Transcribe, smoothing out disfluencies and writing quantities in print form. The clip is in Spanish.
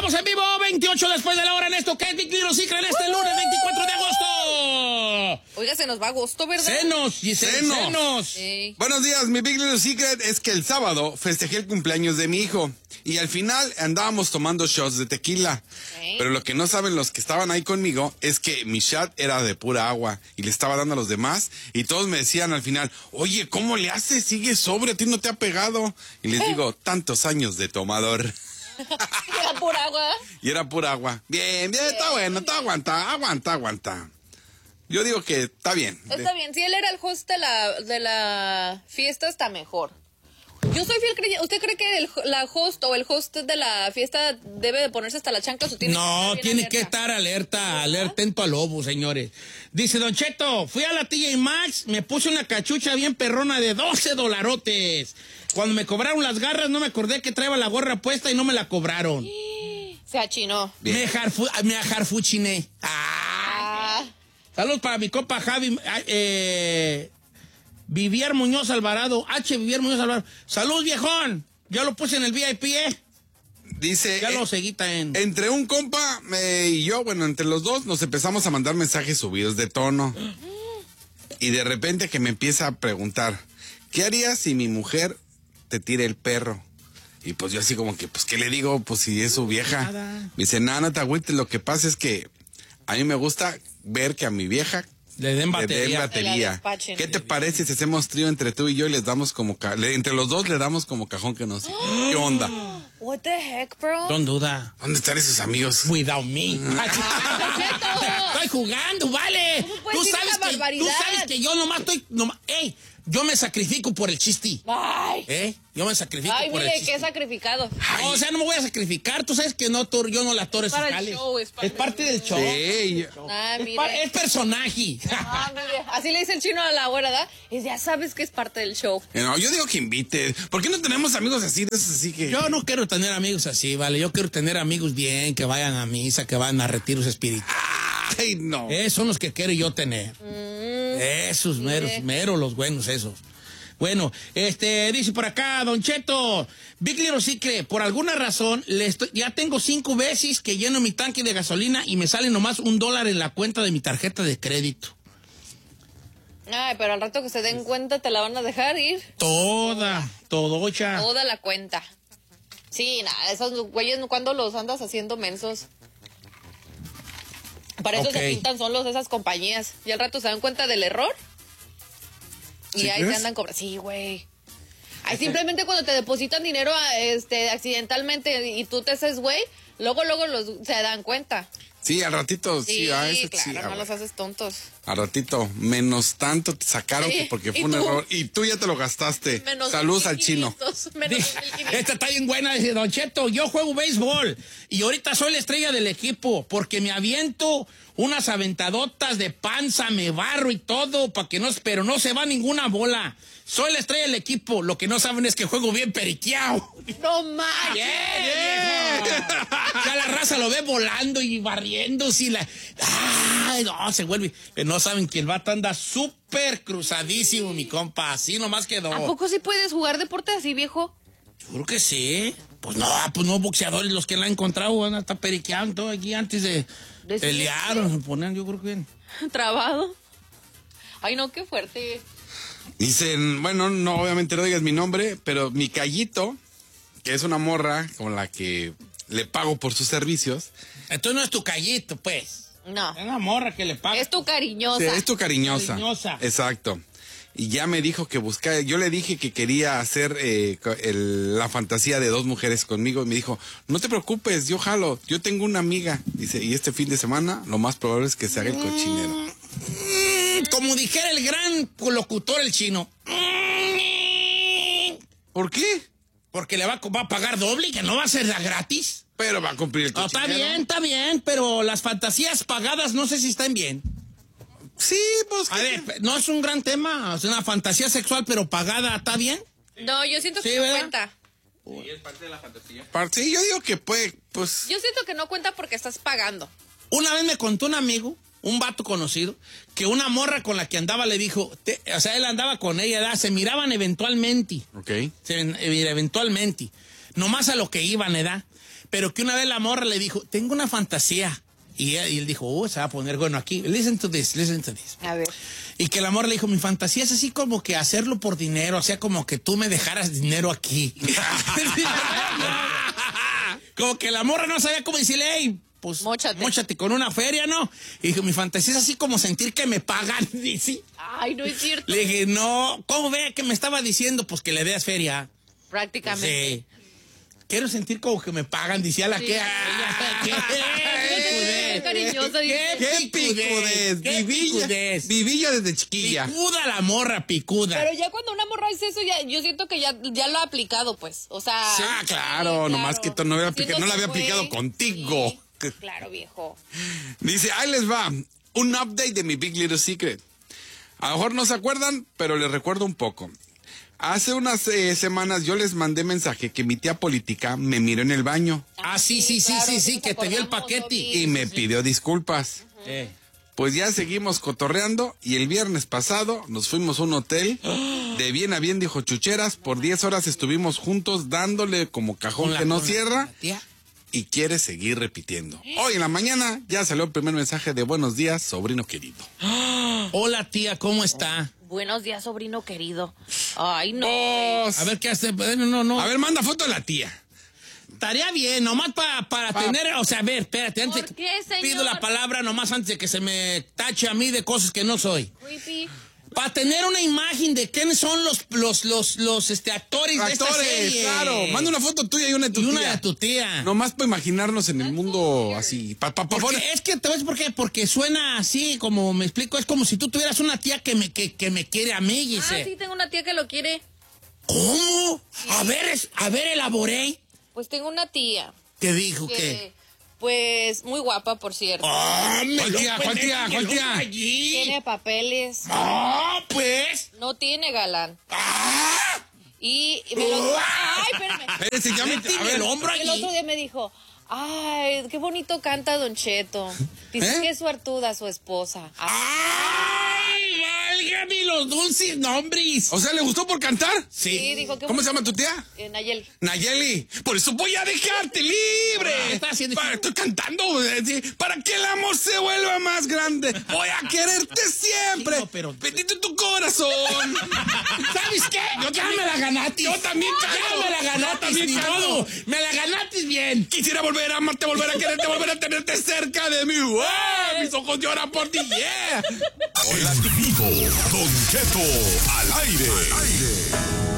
Estamos en vivo, 28 después de la hora en esto que es Big Little Secret este lunes 24 de agosto. Oiga, se nos va agosto, ¿verdad? Senos, Giselle, senos. Sí. Buenos días, mi Big Little Secret es que el sábado festejé el cumpleaños de mi hijo y al final andábamos tomando shots de tequila. Sí. Pero lo que no saben los que estaban ahí conmigo es que mi shot era de pura agua y le estaba dando a los demás y todos me decían al final, oye, ¿cómo le haces? Sigue sobre, a ti no te ha pegado. Y les digo, tantos años de tomador. Era pura agua. Y era pura agua. Bien, está bueno, está aguanta. Yo digo que está bien. Está bien, si él era el host de la fiesta, está mejor. Yo soy fiel creyente. ¿Usted cree que la host o el host de la fiesta debe de ponerse hasta la chancla o tiene No, que tiene que estar alerta, atento al lobo, señores. Dice Don Cheto, fui a la TJ Maxx, me puse una cachucha bien perrona de $12. Cuando me cobraron las garras, no me acordé que traía la gorra puesta y no me la cobraron. Se achinó. Me ajarfuchiné. Saludos para mi compa Javi, Vivier Muñoz Alvarado, Vivier Muñoz Alvarado. Salud, viejón. Ya lo puse en el VIP, Dice, ya lo seguí entre un compa y yo, bueno, entre los dos nos empezamos a mandar mensajes subidos de tono. Y de repente que me empieza a preguntar, ¿qué harías si mi mujer te tira el perro? Y pues yo así como que, pues, ¿qué le digo? Pues si es su vieja. Nada. Me dice, no te agüites, lo que pasa es que a mí me gusta ver que a mi vieja le den le den batería. Que la despachen. ¿Qué te parece si hacemos trío entre tú y yo y les damos como entre los dos le damos como cajón que nos... ¿Qué onda? What the heck, bro? Don't duda. ¿Dónde están esos amigos? Without me. Estoy jugando, vale. ¿Cómo puedes decir esa barbaridad? Tú sabes que yo nomás estoy... ey, yo me sacrifico por el chiste. Ay. Yo me sacrifico por el Mire, chiste. qué sacrificado. No, o sea, no me voy a sacrificar. Tú sabes que yo no la toro esos Para el jales. show, es parte del show. Sí. Mire. Es personaje. Mire. Así le dice el chino a la abuela, ¿verdad? Y ya sabes que es parte del show. No, yo digo que invite. ¿Por qué no tenemos amigos así de esos así que...? Yo no quiero tener amigos así, vale. Yo quiero tener amigos bien, que vayan a misa, que vayan a retiros espirituales. Ay, no. Esos son los que quiero yo tener. Esos meros los buenos, esos. Bueno, dice por acá, Don Cheto, Big Little Secret, por alguna razón, ya tengo 5 veces que lleno mi tanque de gasolina y me sale nomás $1 en la cuenta de mi tarjeta de crédito. Ay, pero al rato que se den cuenta te la van a dejar ir. Toda Toda la cuenta. Sí, nada, esos güeyes, ¿cuándo los andas haciendo mensos? Para eso Ok. se pintan solos esas compañías. Y al rato se dan cuenta del error. Y ¿Sí ahí crees? te andan cobrando. Sí, güey. Ahí simplemente cuando te depositan dinero accidentalmente y tú te haces güey, luego se dan cuenta. Sí, al ratito, sí, ese claro, sí, no los haces tontos. al ratito, menos tanto te sacaron Sí, que porque ¿y fue un tú? error. Y tú ya te lo gastaste. Menos Saludos al chino. 1,500, menos 1,500. Esta está bien buena, dice Don Cheto, yo juego béisbol y ahorita soy la estrella del equipo porque me aviento unas aventadotas de panza, me barro y todo, pero no se va ninguna bola. Soy la estrella del equipo, lo que no saben es que juego bien periqueado. No más. Ya la raza lo ve volando y barriéndose y ¡ay, no! Se vuelve. No saben que el vato anda súper cruzadísimo, mi compa. Así nomás quedó. ¿A poco sí puedes jugar deporte así, viejo? Yo creo que sí. Pues no, boxeadores los que la han encontrado van a estar periqueando todo aquí antes de pelear o se ponen, yo creo que bien. Trabado. Ay, no, qué fuerte. Dicen, bueno, no, obviamente no digas mi nombre, pero mi Callito, que es una morra con la que le pago por sus servicios. Entonces no es tu Callito, pues. No. Es una morra que le paga. Es tu cariñosa. Sí, es tu cariñosa. Cariñosa. Exacto. Y ya me dijo que buscaba, yo le dije que quería hacer la fantasía de 2 mujeres conmigo y me dijo, no te preocupes, yo jalo, yo tengo una amiga. Dice, y este fin de semana lo más probable es que se haga el cochinero. Como dijera el gran locutor, el chino. ¿Por qué? Porque le va a pagar doble y que no va a ser gratis. Pero va a cumplir el No, cochinero. está bien, pero las fantasías pagadas no sé si están bien. Sí, pues. A ver, no es un gran tema, es una fantasía sexual, pero pagada, ¿está bien? No, yo siento que Sí, no ¿verdad? cuenta. Sí, es parte de la fantasía. Sí, yo digo que puede, pues. Yo siento que no cuenta porque estás pagando. Una vez me contó un amigo, un vato conocido, que una morra con la que andaba le dijo, o sea, él andaba con ella, ¿verdad? Se miraban eventualmente. Ok. Eventualmente. Nomás a lo que iban, ¿verdad? pero que una vez la morra le dijo, tengo una fantasía. Y él dijo, se va a poner bueno aquí. Listen to this. A ver. Y que la morra le dijo, mi fantasía es así como que hacerlo por dinero, o sea, como que tú me dejaras dinero aquí. Como que la morra no sabía cómo decirle, hey, pues móchate con una feria, ¿no? Y dijo, mi fantasía es así como sentir que me pagan. Y sí. Ay, no es cierto. Le dije, no, ¿cómo ve que me estaba diciendo? Pues que le des feria. Prácticamente. Sí. Quiero sentir como que me pagan, decía la que... Qué cariñosa. ¡Qué picudez! Vivilla desde chiquilla. Picuda la morra, picuda. Pero ya cuando una morra es eso, yo siento que ya lo ha aplicado, pues. O sea... Claro, nomás que no la había aplicado contigo. Sí, claro, viejo. Dice, ahí les va, un update de mi Big Little Secret. A lo mejor no se acuerdan, pero les recuerdo un poco. Hace unas semanas yo les mandé mensaje que mi tía política me miró en el baño. Sí, que te dio el paquete. Y me pidió disculpas. Pues ya seguimos cotorreando y el viernes pasado nos fuimos a un hotel. De bien a bien, dijo Chucheras, por 10 horas estuvimos juntos dándole como cajón que no cierra. Y quiere seguir repitiendo. Hoy en la mañana ya salió el primer mensaje de buenos días, sobrino querido. Hola, tía, ¿cómo está? Buenos días, sobrino querido. Ay, no. A ver, ¿qué hace? No. A ver, manda foto de la tía. Estaría bien, nomás para tener... O sea, a ver, espérate, antes ¿Por qué, señor? pido la palabra nomás antes de que se me tache a mí de cosas que no soy. Creepy. Para tener una imagen de quiénes son los actores de esta serie. Claro. Manda una foto tuya y una de tu tía. Y una de tu tía. Nomás para imaginarnos en el mundo así. Es que, ¿te ves por qué? Porque suena así, como me explico, es como si tú tuvieras una tía que me quiere a mí, Giselle. Sí, tengo una tía que lo quiere. ¿Cómo? Sí. A ver, elaboré. Pues tengo una tía. ¿Qué dijo? ¿Qué? Pues muy guapa, por cierto. ¿Cuál tía? Tiene papeles. Pues. No tiene galán. Y me lo... Ay, espérame. Espérese, ya a ver, el hombro allí. El otro día me dijo, ay, qué bonito canta Don Cheto. Dice que es suertuda su esposa. ¡Ay, válgame los dulces nombres! O sea, ¿le gustó por cantar? Sí, dijo que... ¿Cómo se llama tu tía? Nayeli. Nayeli, por eso voy a dejarte libre. Estoy cantando. Para que el amor se vuelva más grande. Voy a quererte siempre. Sí, no, pero... Bendito tu corazón. ¿Sabes qué? Ya me la ganaste. Yo también canto. Ya me la ganaste. Ni modo. Me la ganaste bien. Quisiera volver a amarte, volver a quererte, volver a tenerte cerca de mí. ¡Oh! Mis ojos lloran por ti. ¡Yeah! Hola, vivo. Don Cheto al aire.